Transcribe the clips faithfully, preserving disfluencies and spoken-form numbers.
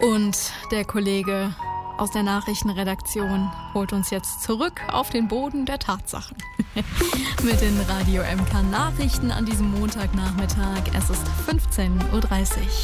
Und der Kollege aus der Nachrichtenredaktion holt uns jetzt zurück auf den Boden der Tatsachen. Mit den Radio M K Nachrichten an diesem Montagnachmittag. Es ist fünfzehn Uhr dreißig.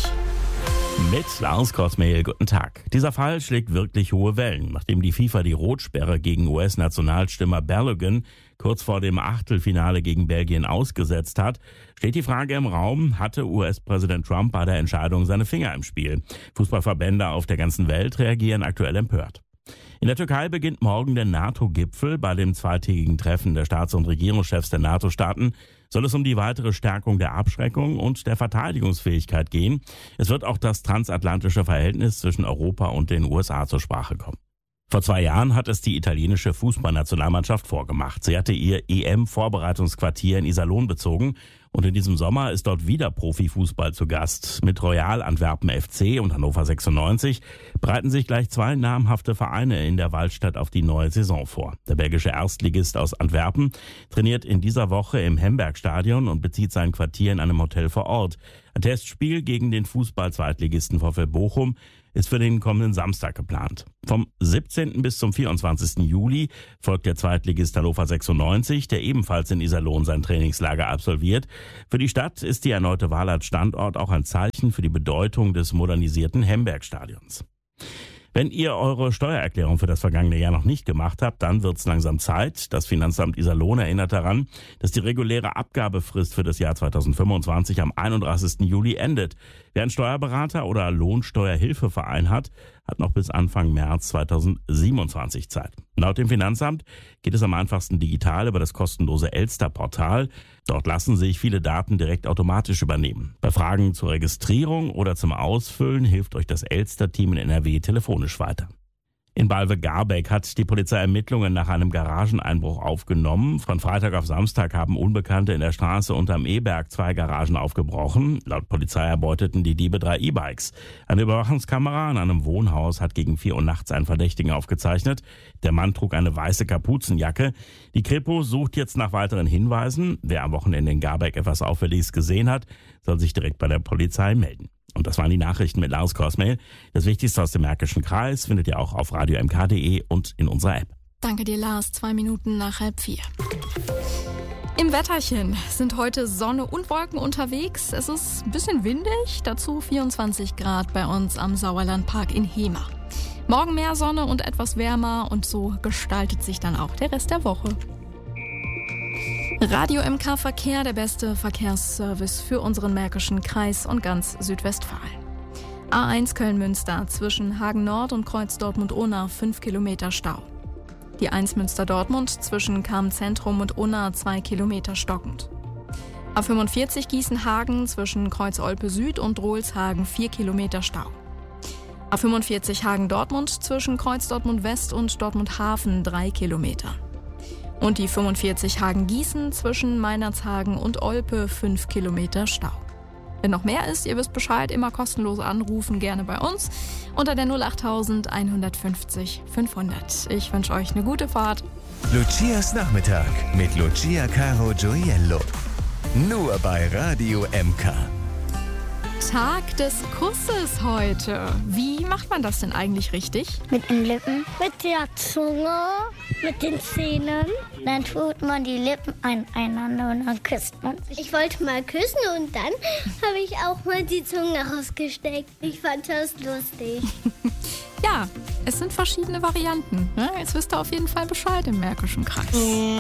Mit Lars Korsmehl, guten Tag. Dieser Fall schlägt wirklich hohe Wellen. Nachdem die FIFA die Rotsperre gegen U S-Nationalstürmer Balogun kurz vor dem Achtelfinale gegen Belgien ausgesetzt hat, steht die Frage im Raum, hatte U S-Präsident Trump bei der Entscheidung seine Finger im Spiel? Fußballverbände auf der ganzen Welt reagieren aktuell empört. In der Türkei beginnt morgen der NATO-Gipfel. Bei dem zweitägigen Treffen der Staats- und Regierungschefs der NATO-Staaten soll es um die weitere Stärkung der Abschreckung und der Verteidigungsfähigkeit gehen. Es wird auch das transatlantische Verhältnis zwischen Europa und den U S A zur Sprache kommen. Vor zwei Jahren hat es die italienische Fußballnationalmannschaft vorgemacht. Sie hatte ihr E M-Vorbereitungsquartier in Iserlohn bezogen und in diesem Sommer ist dort wieder Profifußball zu Gast. Mit Royal Antwerpen F C und Hannover sechsundneunzig bereiten sich gleich zwei namhafte Vereine in der Waldstadt auf die neue Saison vor. Der belgische Erstligist aus Antwerpen trainiert in dieser Woche im Hembergstadion und bezieht sein Quartier in einem Hotel vor Ort. Ein Testspiel gegen den Fußball-Zweitligisten VfL Bochum ist für den kommenden Samstag geplant. Vom siebzehnten bis zum vierundzwanzigsten Juli folgt der Zweitligist Hannover sechsundneunzig, der ebenfalls in Iserlohn sein Trainingslager absolviert. Für die Stadt ist die erneute Wahl als Standort auch ein Zeichen für die Bedeutung des modernisierten Hembergstadions. Wenn ihr eure Steuererklärung für das vergangene Jahr noch nicht gemacht habt, dann wird's langsam Zeit. Das Finanzamt Iserlohn erinnert daran, dass die reguläre Abgabefrist für das Jahr zweitausendfünfundzwanzig am einunddreißigsten Juli endet. Wer einen Steuerberater oder Lohnsteuerhilfeverein hat, hat noch bis Anfang März zweitausendsiebenundzwanzig Zeit. Laut dem Finanzamt geht es am einfachsten digital über das kostenlose Elster-Portal. Dort lassen sich viele Daten direkt automatisch übernehmen. Bei Fragen zur Registrierung oder zum Ausfüllen hilft euch das Elster-Team in N R W telefonisch weiter. In Balve-Garbeck hat die Polizei Ermittlungen nach einem Garageneinbruch aufgenommen. Von Freitag auf Samstag haben Unbekannte in der Straße unterm E-Berg zwei Garagen aufgebrochen. Laut Polizei erbeuteten die Diebe drei E-Bikes. Eine Überwachungskamera in einem Wohnhaus hat gegen vier Uhr nachts einen Verdächtigen aufgezeichnet. Der Mann trug eine weiße Kapuzenjacke. Die Kripo sucht jetzt nach weiteren Hinweisen. Wer am Wochenende in Garbeck etwas Auffälliges gesehen hat, soll sich direkt bei der Polizei melden. Und das waren die Nachrichten mit Lars Korsmehl. Das Wichtigste aus dem Märkischen Kreis findet ihr auch auf radio m k punkt d e und in unserer App. Danke dir, Lars. Zwei Minuten nach halb vier. Im Wetterchen sind heute Sonne und Wolken unterwegs. Es ist ein bisschen windig, dazu vierundzwanzig Grad bei uns am Sauerlandpark in Hemer. Morgen mehr Sonne und etwas wärmer und so gestaltet sich dann auch der Rest der Woche. Radio M K Verkehr, der beste Verkehrsservice für unseren Märkischen Kreis und ganz Südwestfalen. A eins Köln-Münster zwischen Hagen Nord und Kreuz Dortmund-Unna fünf Kilometer Stau. Die eins Münster-Dortmund zwischen Cham-Zentrum und Unna zwei Kilometer stockend. A fünfundvierzig Gießen-Hagen zwischen Kreuz Olpe Süd und Rohlshagen vier Kilometer Stau. A fünfundvierzig Hagen-Dortmund zwischen Kreuz Dortmund West und Dortmund Hafen drei Kilometer. Und die fünfundvierzig Hagen-Gießen zwischen Meinerzhagen und Olpe fünf Kilometer Stau. Wenn noch mehr ist, ihr wisst Bescheid, immer kostenlos anrufen, gerne bei uns unter der null acht eins fünfzig fünfhundert. Ich wünsche euch eine gute Fahrt. Lucias Nachmittag mit Lucia Caro Gioiello. Nur bei Radio M K. Tag des Kusses heute. Wie macht man das denn eigentlich richtig? Mit den Lippen, mit der Zunge, mit den Zähnen. Dann tut man die Lippen aneinander und dann küsst man sich. Ich wollte mal küssen und dann habe ich auch mal die Zunge rausgesteckt. Ich fand das lustig. Ja, es sind verschiedene Varianten. Jetzt wisst ihr auf jeden Fall Bescheid im Märkischen Kreis.